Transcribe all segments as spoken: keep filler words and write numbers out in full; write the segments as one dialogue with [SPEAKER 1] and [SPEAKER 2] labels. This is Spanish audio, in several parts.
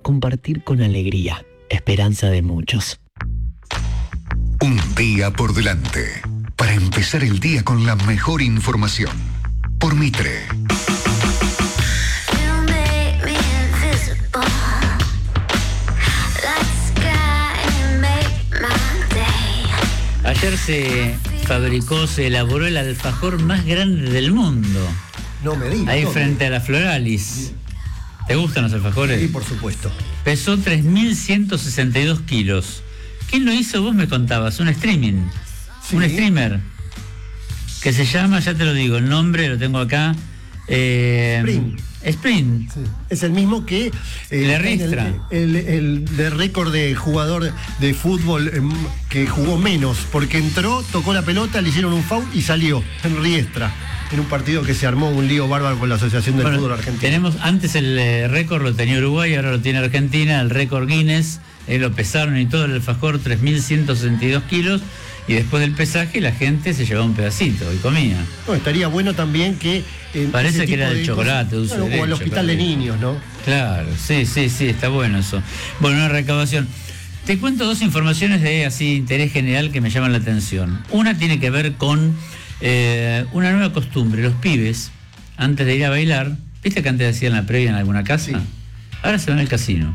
[SPEAKER 1] compartir con alegría, esperanza de muchos.
[SPEAKER 2] Un día por delante, para empezar el día con la mejor información. Por Mitre.
[SPEAKER 3] Ayer se fabricó, se elaboró el alfajor más grande del mundo.
[SPEAKER 4] No me digas.
[SPEAKER 3] Ahí
[SPEAKER 4] no,
[SPEAKER 3] frente a la Floralis. ¿Te gustan los alfajores?
[SPEAKER 4] Sí, por supuesto.
[SPEAKER 3] Pesó tres mil ciento sesenta y dos kilos. ¿Quién lo hizo? Vos me contabas, un streaming. Sí. Un streamer. Que se llama, ya te lo digo, el nombre lo tengo acá. Eh,
[SPEAKER 4] Sprint.
[SPEAKER 3] Sprint.
[SPEAKER 4] Sí. Es el mismo que eh,
[SPEAKER 3] Le Ristra.
[SPEAKER 4] El, el, el de récord de jugador de fútbol eh, que jugó menos, porque entró, tocó la pelota, le hicieron un foul y salió en Riestra. En un partido que se armó un lío bárbaro con la Asociación del
[SPEAKER 3] bueno,
[SPEAKER 4] Fútbol Argentino.
[SPEAKER 3] Tenemos, antes el eh, récord lo tenía Uruguay, ahora lo tiene Argentina, el récord Guinness, eh, lo pesaron y todo el alfajor, tres mil ciento sesenta y dos kilos, y después del pesaje la gente se llevaba un pedacito y comía.
[SPEAKER 4] No, estaría bueno también que... Eh,
[SPEAKER 3] Parece que era de chocolate,
[SPEAKER 4] cosas, claro, o el hospital de niños, ¿no?
[SPEAKER 3] Claro, sí, sí, sí, está bueno eso. Bueno, una recaudación. Te cuento dos informaciones de así interés general que me llaman la atención. Una tiene que ver con eh, una nueva costumbre. Los pibes, antes de ir a bailar, ¿viste que antes hacían la previa en alguna casa? Sí. Ahora se van al casino.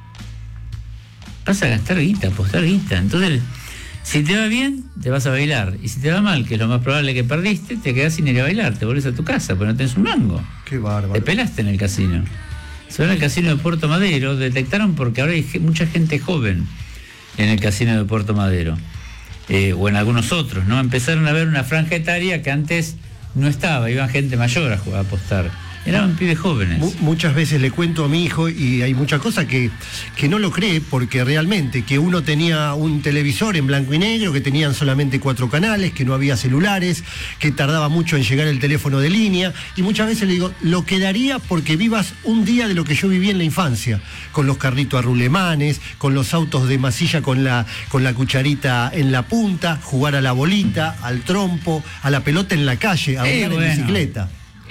[SPEAKER 3] Vas a gastar guita, apostar guita. Entonces, si te va bien, te vas a bailar. Y si te va mal, que es lo más probable que perdiste, te quedás sin ir a bailar, te volvés a tu casa, porque no tenés un mango.
[SPEAKER 4] Qué bárbaro.
[SPEAKER 3] Te pelaste en el casino. Se van al casino de Puerto Madero, detectaron porque ahora hay mucha gente joven en el casino de Puerto Madero. Eh, o en algunos otros, ¿no? Empezaron a ver una franja etaria que antes no estaba, iban gente mayor a jugar, a apostar. Eran pibes jóvenes.
[SPEAKER 4] M- muchas veces le cuento a mi hijo y hay mucha cosa que, que no lo cree, porque realmente que uno tenía un televisor en blanco y negro, que tenían solamente cuatro canales, que no había celulares, que tardaba mucho en llegar el teléfono de línea, y muchas veces le digo, lo quedaría porque vivas un día de lo que yo viví en la infancia, con los carritos a rulemanes, con los autos de masilla con la, con la cucharita en la punta, jugar a la bolita, al trompo, a la pelota en la calle, a andar
[SPEAKER 3] eh, bueno.
[SPEAKER 4] en bicicleta.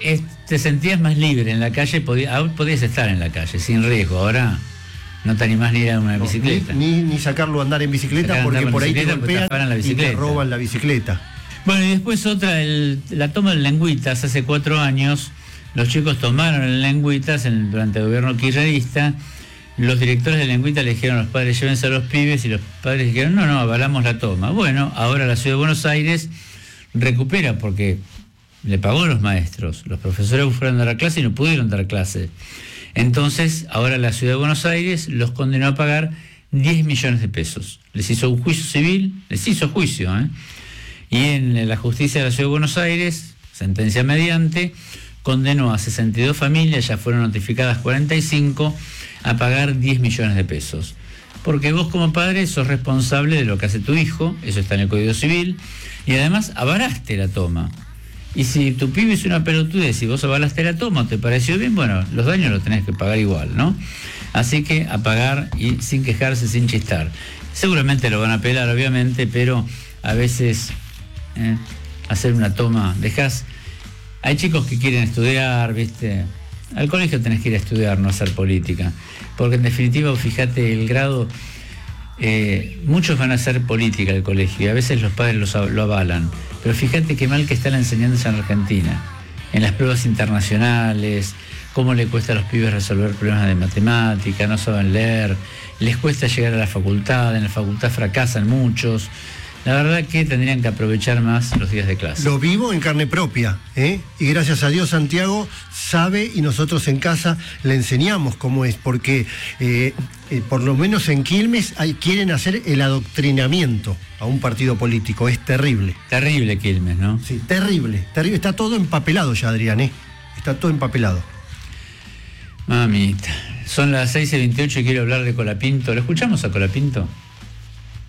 [SPEAKER 3] Te sentías más libre en la calle, podías, podías estar en la calle sin riesgo. Ahora no te animás ni a ir a una
[SPEAKER 4] no,
[SPEAKER 3] bicicleta.
[SPEAKER 4] Ni, ni sacarlo a andar en bicicleta Sacar porque por ahí te golpean
[SPEAKER 3] la
[SPEAKER 4] y te roban la bicicleta.
[SPEAKER 3] Bueno, y después otra, el, la toma de lengüitas. Hace cuatro años los chicos tomaron el lengüitas en, durante el gobierno kirchnerista. Los directores de lengüitas le dijeron a los padres, llévense a los pibes, y los padres dijeron, no, no, avalamos la toma. Bueno, ahora la Ciudad de Buenos Aires recupera porque le pagó a los maestros, los profesores fueron a dar clase y no pudieron dar clase. Entonces, ahora la Ciudad de Buenos Aires los condenó a pagar diez millones de pesos. Les hizo un juicio civil, les hizo juicio, ¿eh? Y en la justicia de la Ciudad de Buenos Aires, sentencia mediante, condenó a sesenta y dos familias, ya fueron notificadas cuarenta y cinco, a pagar diez millones de pesos. Porque vos como padre sos responsable de lo que hace tu hijo, eso está en el Código Civil, y además avalaste la toma. Y si tu pibe es una pelotudez y vos avalaste la toma, ¿te pareció bien? Bueno, los daños los tenés que pagar igual, ¿no? Así que a pagar y sin quejarse, sin chistar. Seguramente lo van a apelar, obviamente, pero a veces eh, hacer una toma, dejás... Hay chicos que quieren estudiar, ¿viste? Al colegio tenés que ir a estudiar, no a hacer política. Porque en definitiva, fíjate, el grado... Eh, muchos van a hacer política al colegio y a veces los padres los, lo avalan, pero fíjate qué mal que está la enseñanza en Argentina, en las pruebas internacionales, cómo le cuesta a los pibes resolver problemas de matemática, no saben leer, les cuesta llegar a la facultad, en la facultad fracasan muchos. La verdad que tendrían que aprovechar más los días de clase.
[SPEAKER 4] Lo vivo en carne propia, ¿eh? Y gracias a Dios Santiago sabe y nosotros en casa le enseñamos cómo es, porque eh, eh, por lo menos en Quilmes hay, quieren hacer el adoctrinamiento a un partido político, es terrible.
[SPEAKER 3] Terrible Quilmes, ¿no?
[SPEAKER 4] Sí, terrible, terrible. Está todo empapelado ya, Adrián, ¿eh? Está todo empapelado.
[SPEAKER 3] Mamita, son las seis y veintiocho y quiero hablar de Colapinto. ¿Lo escuchamos a Colapinto?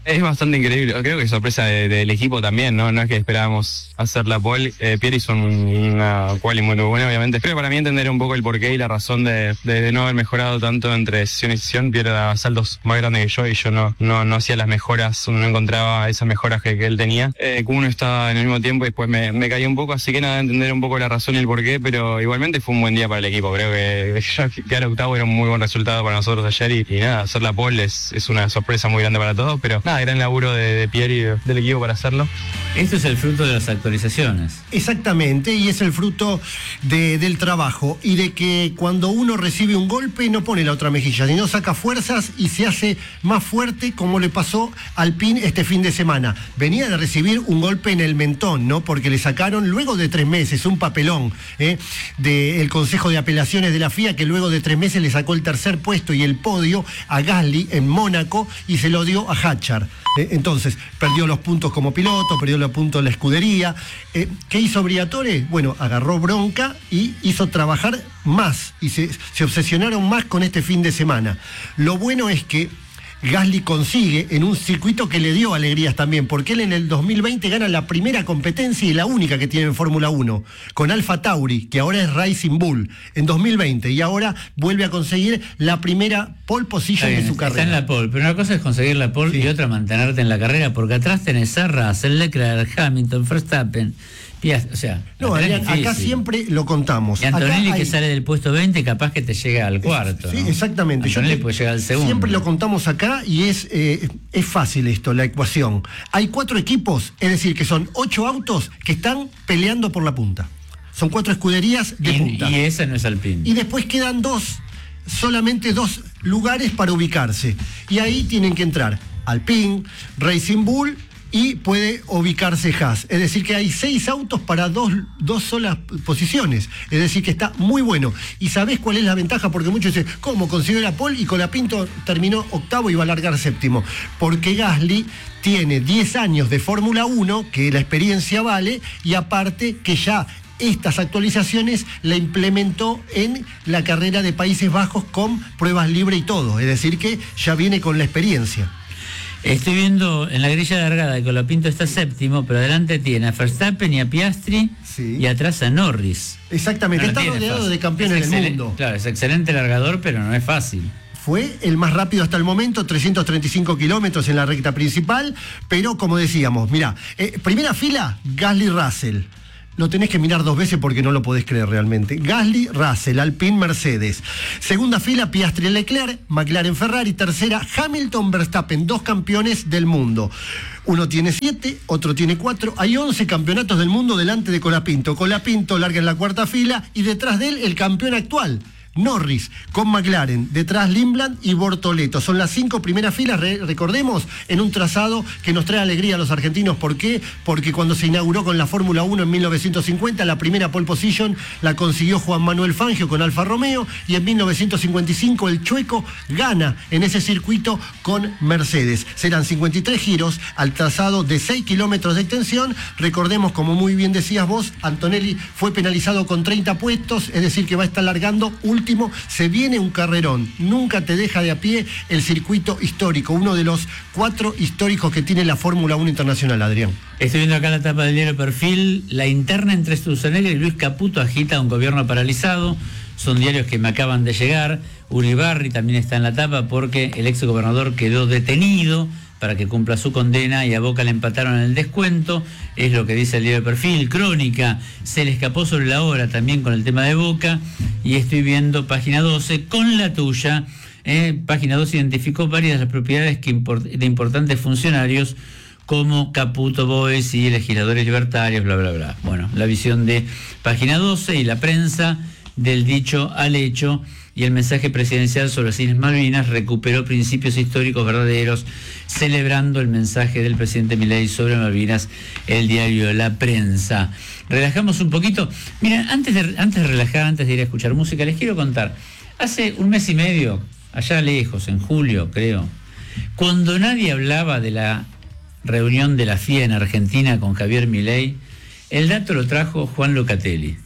[SPEAKER 5] Es bastante increíble, creo que sorpresa de, del equipo también, ¿no? No es que esperábamos hacer la pole. Eh, Pierre hizo un, una quali muy, muy buena, obviamente. Pero para mí entender un poco el porqué y la razón de, de, de no haber mejorado tanto entre sesión y sesión. Pierre daba saltos más grandes que yo y yo no, no, no hacía las mejoras, no encontraba esas mejoras que, que él tenía. Eh, Kuno estaba en el mismo tiempo y después me, me caí un poco, así que nada, entender un poco la razón y el porqué, pero igualmente fue un buen día para el equipo. Creo que ya quedar octavo era un muy buen resultado para nosotros ayer y, y nada, hacer la pole es, es una sorpresa muy grande para todos, pero nada, gran laburo de, de Pierre y de, del equipo para hacerlo.
[SPEAKER 3] Esto es el fruto de las actualizaciones.
[SPEAKER 4] Exactamente, y es el fruto de, del trabajo y de que cuando uno recibe un golpe no pone la otra mejilla, sino saca fuerzas y se hace más fuerte, como le pasó al Alpine este fin de semana. Venía de recibir un golpe en el mentón, ¿no? Porque le sacaron luego de tres meses un papelón ¿eh? del Consejo de Apelaciones de la F I A, que luego de tres meses le sacó el tercer puesto y el podio a Gasly en Mónaco y se lo dio a Hadjar. Eh, entonces, perdió los puntos como piloto, perdió los puntos en la escudería. Eh, ¿Qué hizo Briatore? Bueno, agarró bronca y hizo trabajar más y se, se obsesionaron más con este fin de semana. Lo bueno es que Gasly consigue en un circuito que le dio alegrías también, porque él en el dos mil veinte gana la primera competencia y la única que tiene en Fórmula uno, con Alfa Tauri, que ahora es Racing Bull, en dos mil veinte, y ahora vuelve a conseguir la primera pole position
[SPEAKER 3] bien,
[SPEAKER 4] de su carrera.
[SPEAKER 3] Está en la pole, pero una cosa es conseguir la pole sí. y otra mantenerte en la carrera, porque atrás tenés a Russell, Leclerc, Hamilton, Verstappen. O sea,
[SPEAKER 4] no, Adrián, acá siempre lo contamos.
[SPEAKER 3] Y Antonelli
[SPEAKER 4] hay...
[SPEAKER 3] que sale del puesto veinte, capaz que te llega al cuarto.
[SPEAKER 4] Sí,
[SPEAKER 3] ¿no?
[SPEAKER 4] exactamente.
[SPEAKER 3] Antonelli
[SPEAKER 4] te...
[SPEAKER 3] puede llegar al segundo.
[SPEAKER 4] Siempre lo contamos acá y es, eh, es fácil esto, la ecuación. Hay cuatro equipos, es decir, que son ocho autos que están peleando por la punta. Son cuatro escuderías de
[SPEAKER 3] y,
[SPEAKER 4] punta.
[SPEAKER 3] Y esa no es Alpine.
[SPEAKER 4] Y después quedan dos, solamente dos lugares para ubicarse. Y ahí tienen que entrar Alpine, Racing Bull y puede ubicarse Haas. Es decir, que hay seis autos para dos, dos solas posiciones. Es decir, que está muy bueno. ¿Y sabés cuál es la ventaja? Porque muchos dicen, ¿cómo consiguió la pole y Colapinto terminó octavo y va a largar séptimo? Porque Gasly tiene diez años de Fórmula uno, que la experiencia vale, y aparte que ya estas actualizaciones la implementó en la carrera de Países Bajos con pruebas libres y todo. Es decir, que ya viene con la experiencia.
[SPEAKER 3] Estoy viendo en la grilla de largada que Colapinto está séptimo, pero adelante tiene a Verstappen y a Piastri sí. y atrás a Norris.
[SPEAKER 4] Exactamente, no está rodeado fácil. de campeones del mundo.
[SPEAKER 3] Claro, es excelente largador, pero no es fácil.
[SPEAKER 4] Fue el más rápido hasta el momento, trescientos treinta y cinco kilómetros en la recta principal, pero como decíamos, mirá, eh, primera fila, Gasly-Russell. Lo tenés que mirar dos veces porque no lo podés creer realmente. Gasly, Russell, Alpine, Mercedes. Segunda fila, Piastri, Leclerc, McLaren, Ferrari. Tercera, Hamilton, Verstappen, dos campeones del mundo. Uno tiene siete, otro tiene cuatro. Hay once campeonatos del mundo delante de Colapinto. Colapinto larga en la cuarta fila y detrás de él el campeón actual, Norris, con McLaren, detrás Lindblad y Bortoleto. Son las cinco primeras filas, re recordemos, en un trazado que nos trae alegría a los argentinos. ¿Por qué? Porque cuando se inauguró con la Fórmula uno en mil novecientos cincuenta, la primera pole position la consiguió Juan Manuel Fangio con Alfa Romeo, y en mil novecientos cincuenta y cinco el chueco gana en ese circuito con Mercedes. Serán cincuenta y tres giros al trazado de seis kilómetros de extensión. Recordemos, como muy bien decías vos, Antonelli fue penalizado con treinta puestos, es decir, que va a estar largando último. Se viene un carrerón, nunca te deja de a pie el circuito histórico, uno de los cuatro históricos que tiene la Fórmula uno internacional, Adrián.
[SPEAKER 3] Estoy viendo acá la tapa del diario Perfil, la interna entre Sturzenegger y Luis Caputo agita un gobierno paralizado. Son diarios que me acaban de llegar. Uribarri también está en la tapa porque el ex gobernador quedó detenido para que cumpla su condena y a Boca le empataron en el descuento, es lo que dice el diario Perfil. Crónica, se le escapó sobre la hora también con el tema de Boca, y estoy viendo Página doce con la tuya. Eh, Página doce identificó varias de las propiedades que import de importantes funcionarios como Caputo, Boes y legisladores libertarios, bla, bla, bla. Bueno, la visión de Página doce y la prensa del dicho al hecho. Y el mensaje presidencial sobre las Islas Malvinas recuperó principios históricos verdaderos, celebrando el mensaje del presidente Milei sobre Malvinas, el diario La Prensa. Relajamos un poquito. Miren, antes de, antes de relajar, antes de ir a escuchar música, les quiero contar. Hace un mes y medio, allá lejos, en julio creo, cuando nadie hablaba de la reunión de la F I A en Argentina con Javier Milei, el dato lo trajo Juan Locatelli.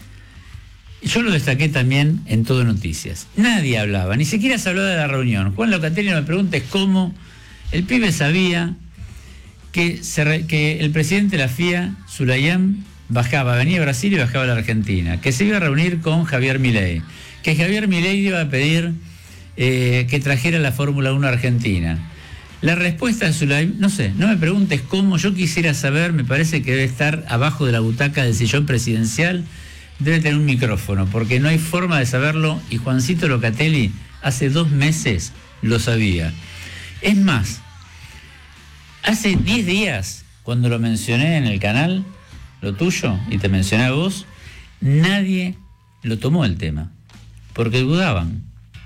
[SPEAKER 3] Yo lo destaqué también en Todo Noticias. Nadie hablaba, ni siquiera se hablaba de la reunión. Juan Locatelli no me preguntes cómo El pibe sabía que, se re, que el presidente de la F I A, Sulayem, bajaba, venía a Brasil y bajaba a la Argentina, que se iba a reunir con Javier Milei, que Javier Milei iba a pedir eh, que trajera la Fórmula uno a Argentina. La respuesta de Sulayem, no sé, no me preguntes cómo, yo quisiera saber, me parece que debe estar abajo de la butaca del sillón presidencial, debe tener un micrófono, porque no hay forma de saberlo, y Juancito Locatelli hace dos meses lo sabía. Es más, hace diez días, cuando lo mencioné en el canal, lo tuyo, y te mencioné a vos, nadie lo tomó el tema, porque dudaban.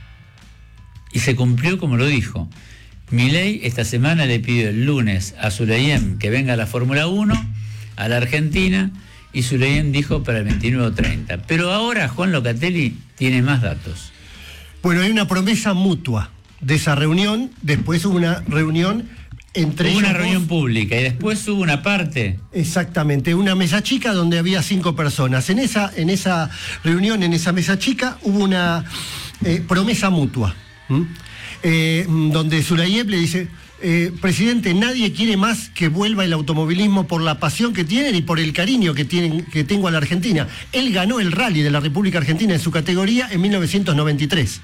[SPEAKER 3] Y se cumplió como lo dijo. Milei esta semana le pidió el lunes a Sulayem que venga a la Fórmula uno, a la Argentina, y Sulayem dijo para el veintinueve o treinta. Pero ahora Juan Locatelli tiene más datos.
[SPEAKER 4] Bueno, hay una promesa mutua de esa reunión, después hubo una reunión entre
[SPEAKER 3] hubo
[SPEAKER 4] ellos
[SPEAKER 3] una reunión
[SPEAKER 4] dos.
[SPEAKER 3] pública y después hubo una parte.
[SPEAKER 4] Exactamente, una mesa chica donde había cinco personas. En esa, en esa reunión, en esa mesa chica, hubo una eh, promesa mutua. ¿Mm? Eh, donde Sulayem le dice, eh, presidente, nadie quiere más que vuelva el automovilismo por la pasión que tienen y por el cariño que, tienen, que tengo a la Argentina. Él ganó el rally de la República Argentina en su categoría en mil novecientos noventa y tres.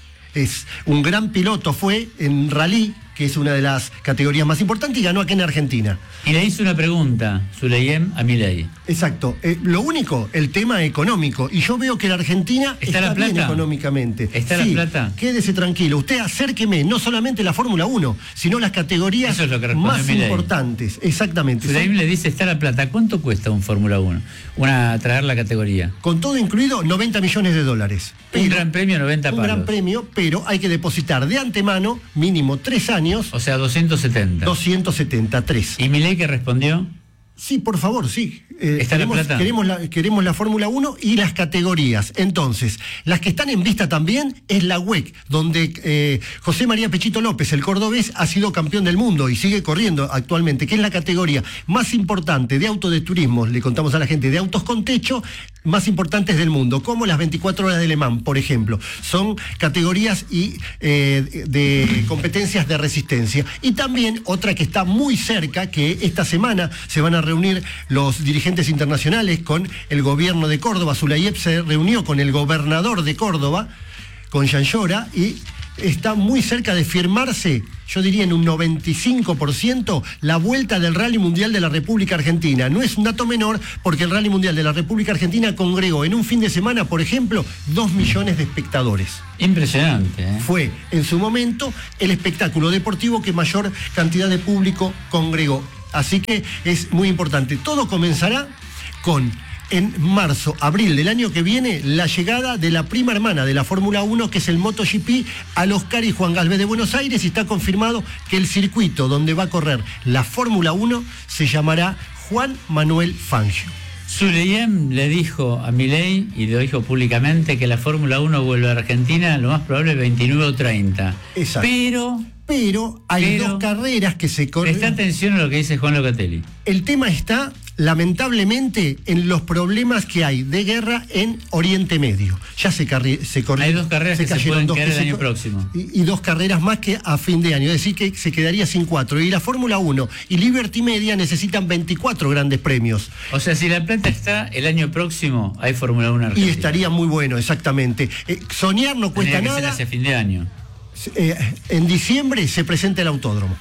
[SPEAKER 4] Es un gran piloto, fue en rally, que es una de las categorías más importantes, y ganó aquí en Argentina.
[SPEAKER 3] Y le hizo una pregunta, Sulayem, a Milei.
[SPEAKER 4] Exacto. Eh, lo único, el tema económico. Y yo veo que la Argentina
[SPEAKER 3] ¿Está
[SPEAKER 4] está
[SPEAKER 3] la plata?
[SPEAKER 4] bien económicamente.
[SPEAKER 3] ¿Está
[SPEAKER 4] sí,
[SPEAKER 3] la plata?
[SPEAKER 4] Quédese tranquilo. Usted acérqueme no solamente la Fórmula uno, sino las categorías
[SPEAKER 3] Eso es lo que respondió
[SPEAKER 4] más
[SPEAKER 3] Milei.
[SPEAKER 4] importantes. Exactamente.
[SPEAKER 3] Sulayem le dice, está la plata. ¿Cuánto cuesta un Fórmula uno? Una, traer la categoría.
[SPEAKER 4] Con todo incluido, noventa millones de dólares.
[SPEAKER 3] Un gran premio, noventa
[SPEAKER 4] Un
[SPEAKER 3] palos.
[SPEAKER 4] gran premio, pero hay que depositar de antemano, mínimo tres años,
[SPEAKER 3] O sea, doscientos setenta.
[SPEAKER 4] doscientos setenta, tres.
[SPEAKER 3] ¿Y Milei qué respondió?
[SPEAKER 4] Sí, por favor, sí. Eh,
[SPEAKER 3] ¿Está la
[SPEAKER 4] queremos,
[SPEAKER 3] plata?
[SPEAKER 4] Queremos la, queremos la Fórmula uno y las categorías. Entonces, las que están en vista también es la W E C, donde eh, José María Pechito López, el cordobés, ha sido campeón del mundo y sigue corriendo actualmente, que es la categoría más importante de auto de turismo, le contamos a la gente, de autos con techo, más importantes del mundo, como las veinticuatro horas de Le Mans, por ejemplo. Son categorías y eh, de competencias de resistencia. Y también otra que está muy cerca, que esta semana se van a reunir los dirigentes internacionales con el gobierno de Córdoba. Sulayem se reunió con el gobernador de Córdoba, con Jean Llora, y está muy cerca de firmarse, yo diría en un noventa y cinco por ciento, la vuelta del Rally Mundial de la República Argentina. No es un dato menor, porque el Rally Mundial de la República Argentina congregó en un fin de semana, por ejemplo, dos millones de espectadores.
[SPEAKER 3] Impresionante, ¿eh?
[SPEAKER 4] Fue, en su momento, el espectáculo deportivo que mayor cantidad de público congregó. Así que es muy importante. Todo comenzará con, en marzo, abril del año que viene, la llegada de la prima hermana de la Fórmula uno, que es el MotoGP, al Oscar y Juan Galvez de Buenos Aires, y está confirmado que el circuito donde va a correr la Fórmula uno se llamará Juan Manuel Fangio.
[SPEAKER 3] Sulayem le dijo a Milei, y lo dijo públicamente, que la Fórmula uno vuelve a Argentina lo más probable el veintinueve o treinta.
[SPEAKER 4] Exacto.
[SPEAKER 3] Pero...
[SPEAKER 4] Pero hay
[SPEAKER 3] Pero,
[SPEAKER 4] dos carreras que se corren.
[SPEAKER 3] presta atención a lo que dice Juan Locatelli.
[SPEAKER 4] El tema está, lamentablemente, en los problemas que hay de guerra en Oriente Medio. Ya se, carri- se corrió.
[SPEAKER 3] Hay dos carreras que se
[SPEAKER 4] cayeron
[SPEAKER 3] pueden
[SPEAKER 4] dos
[SPEAKER 3] caer
[SPEAKER 4] que
[SPEAKER 3] el
[SPEAKER 4] se
[SPEAKER 3] año
[SPEAKER 4] co-
[SPEAKER 3] próximo.
[SPEAKER 4] Y, y dos carreras más que a fin de año. Es decir, que se quedaría sin cuatro. Y la Fórmula uno y Liberty Media necesitan veinticuatro grandes premios.
[SPEAKER 3] O sea, si la plata está, el año próximo hay Fórmula uno Argentina.
[SPEAKER 4] Y estaría muy bueno, exactamente. Eh, soñar no cuesta
[SPEAKER 3] Tendría que ser
[SPEAKER 4] nada.
[SPEAKER 3] hacia fin de año.
[SPEAKER 4] Eh, en diciembre se presenta el autódromo.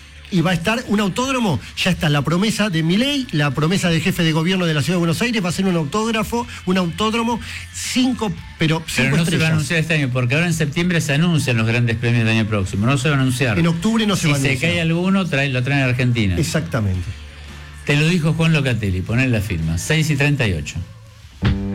[SPEAKER 4] Y va a estar un autódromo, ya está la promesa de Milei, la promesa del jefe de gobierno de la Ciudad de Buenos Aires, va a ser un autógrafo, un autódromo, cinco, pero cinco
[SPEAKER 3] Pero no se va a
[SPEAKER 4] estrellas.
[SPEAKER 3] anunciar este año, porque ahora en septiembre se anuncian los grandes premios del año próximo. No se van a anunciar.
[SPEAKER 4] En octubre no se
[SPEAKER 3] si
[SPEAKER 4] va a
[SPEAKER 3] Si se
[SPEAKER 4] anunciar.
[SPEAKER 3] cae alguno, trae, lo traen a Argentina.
[SPEAKER 4] Exactamente.
[SPEAKER 3] Te lo dijo Juan Locatelli, poner la firma. seis y treinta y ocho.